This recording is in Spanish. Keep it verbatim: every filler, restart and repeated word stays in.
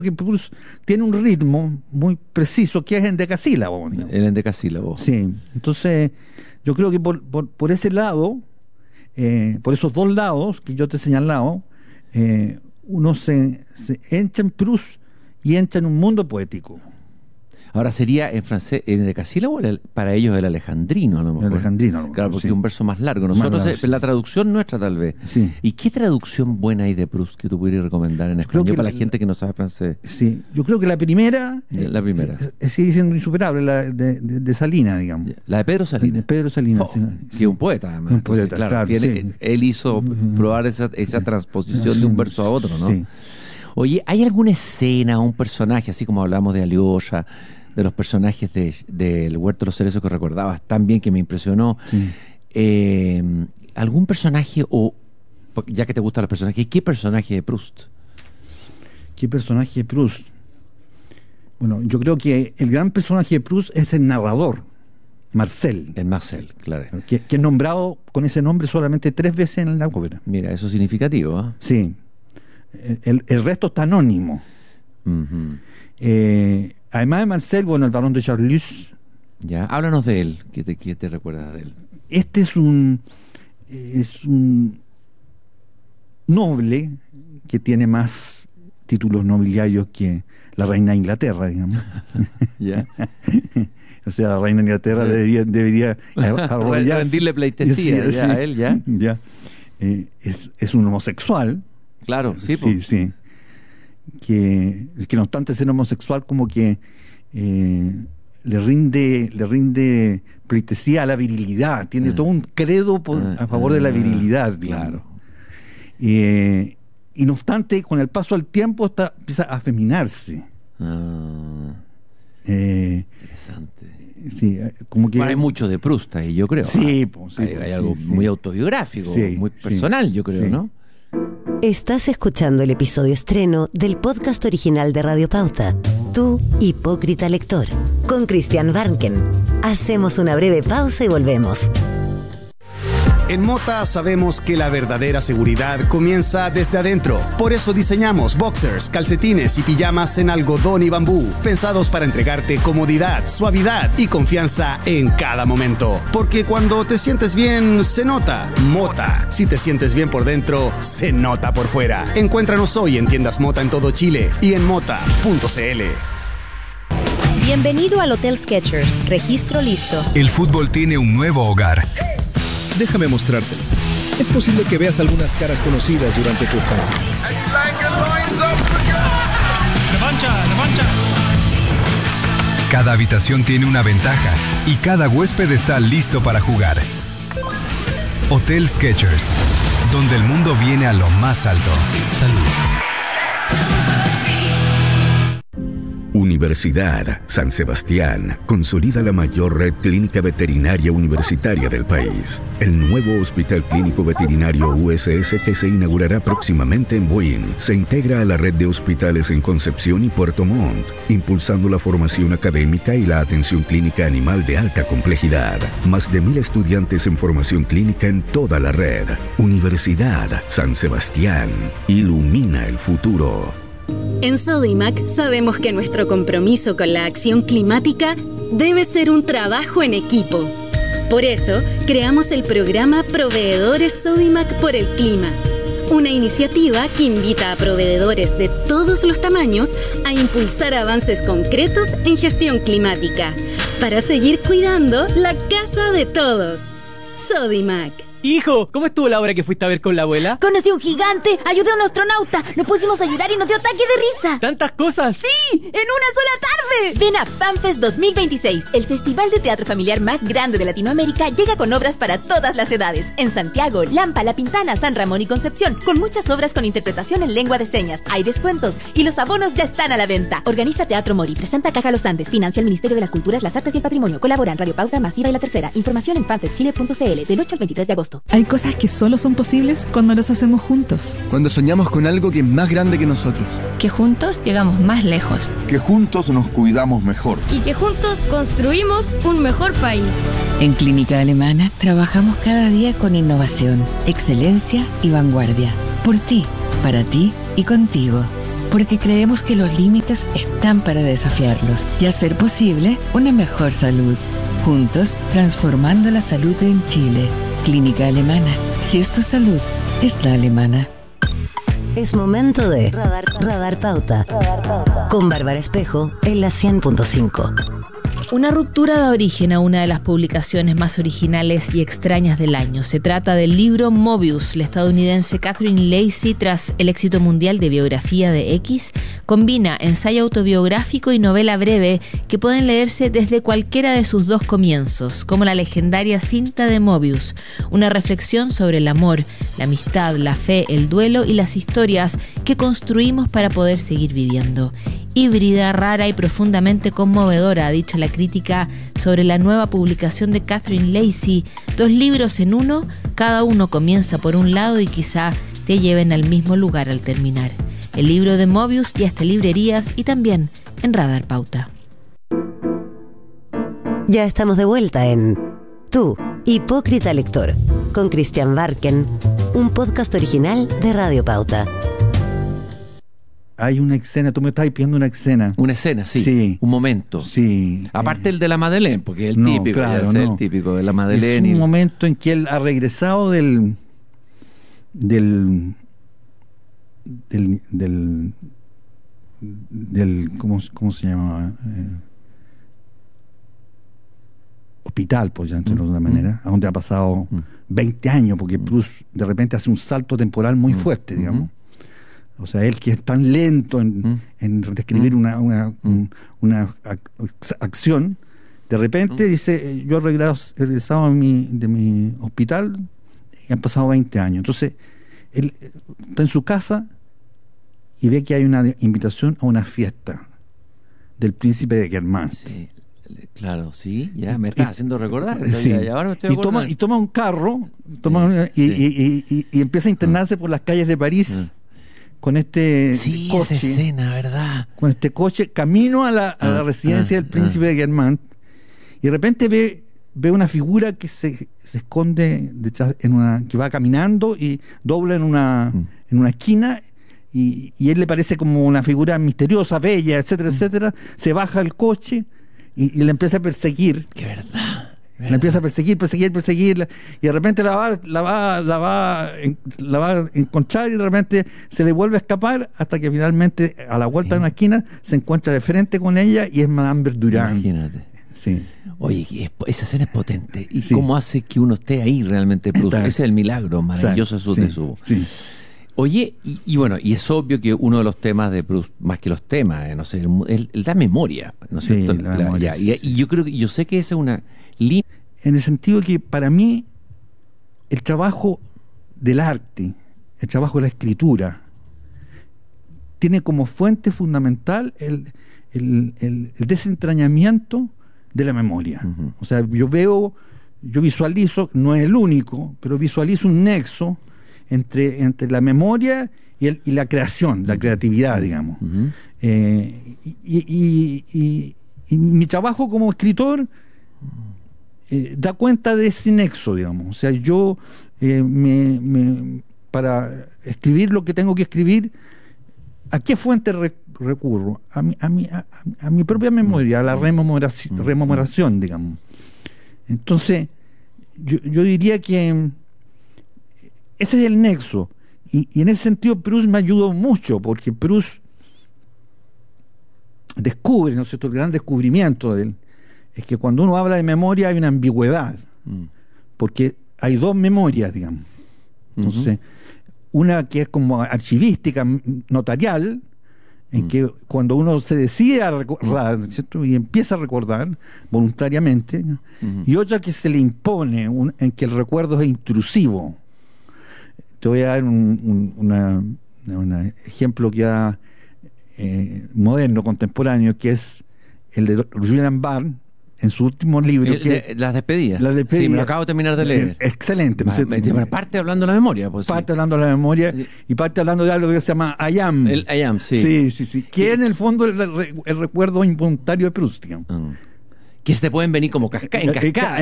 que Proust tiene un ritmo muy preciso que es endecasílabo. Digamos. El endecasílabo. Sí, entonces yo creo que por, por, por ese lado, eh, por esos dos lados que yo te he señalado, eh, uno se, se encha en Proust y entra en un mundo poético. Ahora sería en francés, en endecasílabo para ellos el alejandrino, a lo mejor. El alejandrino, a lo mejor, claro, porque sí. es un verso más largo. Nosotros, Más largo, sí. La traducción nuestra tal vez. Sí. ¿Y qué traducción buena hay de Proust que tú pudieras recomendar en español para la, la gente que no sabe francés? Sí, yo creo que la primera, la primera. Eh, sigue siendo insuperable, la de, de, de Salinas, digamos. La de Pedro Salinas. De Pedro Salinas. Oh, sí, sí, sí, un poeta además. Un poeta, Entonces, claro. claro, tiene, sí. Él hizo probar esa, esa transposición sí. de un verso a otro, ¿no? Sí. Oye, ¿hay alguna escena, un personaje, así como hablamos de Alyosha, de los personajes del de, de Huerto de los Cerezos que recordabas tan bien, que me impresionó? Sí. Eh, ¿Algún personaje, o ya que te gustan los personajes, qué personaje de Proust? ¿Qué personaje de Proust? Bueno, yo creo que el gran personaje de Proust es el narrador, Marcel. El Marcel, claro. Que, que es nombrado con ese nombre solamente tres veces en la ópera. Mira, eso es significativo, ¿eh? Sí. El, el, el resto está anónimo. Uh-huh. Eh, además de Marcel, bueno, el Barón de Charlus. Ya, háblanos de él. ¿Qué te, qué te recuerdas de él? Este es un es un noble que tiene más títulos nobiliarios que la reina de Inglaterra, digamos. Ya. O sea, la reina de Inglaterra debería, debería rendirle pleitesía sí, ya, sí, a él, ya. ya. Eh, es, es un homosexual. Claro, sí. Sí, pues. sí. Que, que no obstante ser homosexual, como que eh, le rinde le rinde pleitesía a la virilidad. Tiene ah. todo un credo por, ah, a favor ah, de la virilidad. Claro. Eh, y no obstante, con el paso del tiempo está, empieza a afeminarse. Ah, eh, interesante. Sí, como que bueno, hay mucho de Proust ahí, yo creo. Sí, pues, sí hay, pues, hay algo sí, muy sí. autobiográfico, sí, muy personal, sí, yo creo, sí. ¿no? Estás escuchando el episodio estreno del podcast original de Radio Pauta, Tu Hipócrita Lector, con Christian Warnken. Hacemos una breve pausa y volvemos. En Mota sabemos que la verdadera seguridad comienza desde adentro. Por eso diseñamos boxers, calcetines y pijamas en algodón y bambú, pensados para entregarte comodidad, suavidad y confianza en cada momento. Porque cuando te sientes bien, se nota. Mota. Si te sientes bien por dentro, se nota por fuera. Encuéntranos hoy en tiendas Mota en todo Chile y en mota punto c l. Bienvenido al Hotel Skechers. Registro listo. El fútbol tiene un nuevo hogar. Déjame mostrártelo. Es posible que veas algunas caras conocidas durante tu estancia. ¡Revancha, revancha! Cada habitación tiene una ventaja y cada huésped está listo para jugar. Hotel Skechers, donde el mundo viene a lo más alto. Salud. Universidad San Sebastián consolida la mayor red clínica veterinaria universitaria del país. El nuevo Hospital Clínico Veterinario U S S, que se inaugurará próximamente en Buin, se integra a la red de hospitales en Concepción y Puerto Montt, impulsando la formación académica y la atención clínica animal de alta complejidad. Más de mil estudiantes en formación clínica en toda la red. Universidad San Sebastián ilumina el futuro. En Sodimac sabemos que nuestro compromiso con la acción climática debe ser un trabajo en equipo. Por eso, creamos el programa Proveedores Sodimac por el Clima, una iniciativa que invita a proveedores de todos los tamaños a impulsar avances concretos en gestión climática, para seguir cuidando la casa de todos. Sodimac. Hijo, ¿cómo estuvo la obra que fuiste a ver con la abuela? Conocí a un gigante, ayudé a un astronauta, no pusimos a llorar y nos dio ataque de risa. ¿Tantas cosas? ¡Sí! ¡En una sola tarde! Ven a FanFest dos mil veintiséis, el festival de teatro familiar más grande de Latinoamérica. Llega con obras para todas las edades. En Santiago, Lampa, La Pintana, San Ramón y Concepción, con muchas obras con interpretación en lengua de señas. Hay descuentos y los abonos ya están a la venta. Organiza Teatro Mori, presenta Caja Los Andes, financia el Ministerio de las Culturas, las Artes y el Patrimonio. Colaboran Radio Pauta, Masiva y La Tercera. Información en fanfest chile punto c l del ocho al veintitrés de agosto. Hay cosas que solo son posibles cuando las hacemos juntos. Cuando soñamos con algo que es más grande que nosotros. Que juntos llegamos más lejos. Que juntos nos cuidamos mejor. Y que juntos construimos un mejor país. En Clínica Alemana trabajamos cada día con innovación, excelencia y vanguardia. Por ti, para ti y contigo. porque creemos que los límites están para desafiarlos y hacer posible una mejor salud. Juntos, transformando la salud en Chile. Clínica Alemana. Si es tu salud, es la alemana. Es momento de Radar, Radar Pauta. Radar Pauta. Con Bárbara Espejo en la cien punto cinco. Una ruptura da origen a una de las publicaciones más originales y extrañas del año. Se trata del libro Mobius. La estadounidense Catherine Lacey, tras el éxito mundial de biografía de X, combina ensayo autobiográfico y novela breve que pueden leerse desde cualquiera de sus dos comienzos, como la legendaria cinta de Mobius, una reflexión sobre el amor, la amistad, la fe, el duelo y las historias que construimos para poder seguir viviendo. Híbrida, rara y profundamente conmovedora, ha dicho la crítica sobre la nueva publicación de Catherine Lacey. Dos libros en uno, cada uno comienza por un lado y quizá te lleven al mismo lugar al terminar. El libro de Mobius ya está en librerías y también en Radar Pauta. Ya estamos de vuelta en Tú, Hipócrita Lector, con Christian Barken, un podcast original de Radio Pauta. Hay una escena, tú me estás pidiendo una escena. Una escena, sí. sí. Un momento. Sí. Aparte eh, el de la Madeleine, porque es el no, típico, claro, no. el típico de la Madeleine. Es un y... momento en que él ha regresado del del del del, del ¿cómo, cómo se llama? Eh, hospital, pues ya entre mm, otra manera, mm. a donde ha pasado mm. veinte años, porque mm. Proust de repente hace un salto temporal muy mm. fuerte, digamos. Mm. O sea, él que es tan lento en, mm. en describir mm. una, una, mm. un, una ac- acción, de repente mm. dice, yo he regresado, he regresado a mi, de mi hospital y han pasado veinte años. Entonces, él está en su casa y ve que hay una invitación a una fiesta del príncipe de Guermantes. Sí, claro, sí, ya me estás y, haciendo recordar. Sí. Ya, ya ahora me estoy y, toma, y toma un carro toma, sí, y, sí. Y, y, y, y empieza a internarse ah. por las calles de París. Ah. Con este sí, coche, esa escena, ¿verdad? Con este coche, camino a la, a la ah, residencia ah, del príncipe ah. de Guermantes, y de repente ve, ve una figura que se, se esconde detrás, en una, que va caminando y dobla en una, mm. en una esquina, y, y él le parece como una figura misteriosa, bella, etcétera, mm. etcétera. Se baja el coche y, y le empieza a perseguir. ¡Qué verdad! La empieza a perseguir, perseguir, perseguir, y de repente la va, la va, la va, la va a encontrar y de repente se le vuelve a escapar hasta que finalmente a la vuelta sí. de una esquina se encuentra de frente con ella y es Madame Verdurin. Imagínate. Sí. Oye, esa escena es potente. ¿Y sí. cómo hace que uno esté ahí realmente, Proust? Ese es el milagro maravilloso sí, de su... Sí. Oye, y, y bueno, y es obvio que uno de los temas de Proust, más que los temas, eh, no sé, él, él da memoria, ¿no es sí, cierto? La la, memoria, ya, y, y yo creo que, yo sé que esa es una línea. En el sentido que para mí el trabajo del arte, el trabajo de la escritura, tiene como fuente fundamental el, el, el, el desentrañamiento de la memoria. Uh-huh. O sea, yo veo, yo visualizo, no es el único, pero visualizo un nexo entre, entre la memoria y, el, y la creación, la creatividad, digamos. Uh-huh. Eh, y, y, y, y mi trabajo como escritor Eh, da cuenta de ese nexo, digamos. O sea, yo eh, me, me, para escribir lo que tengo que escribir, ¿a qué fuente re- recurro? A mi, a, mi, a, a mi propia memoria, a la rememoración, rememoración digamos. Entonces, yo, yo diría que ese es el nexo. Y, y en ese sentido Proust me ayudó mucho, porque Proust descubre, ¿no es cierto?, el gran descubrimiento de él. Es que cuando uno habla de memoria hay una ambigüedad, mm. porque hay dos memorias, digamos. Entonces, uh-huh. una que es como archivística, notarial, en mm. que cuando uno se decide a recordar, ¿cierto?, y empieza a recordar voluntariamente, uh-huh. y otra que se le impone, un, en que el recuerdo es intrusivo. Te voy a dar un, un una, una ejemplo que ha, eh, moderno, contemporáneo, que es el de Julian Barnes, en su último libro. El, que, de, las despedidas. Las despedidas. Sí, me lo acabo de terminar de leer. Eh, excelente. Va, me, parte hablando de la memoria. Pues, parte sí. hablando de la memoria y parte hablando de algo que se llama I am. El I am, sí. Sí, sí, sí. Que sí. en el fondo el, el recuerdo involuntario de Proust. Mm. Que se te pueden venir como casca- en cascada.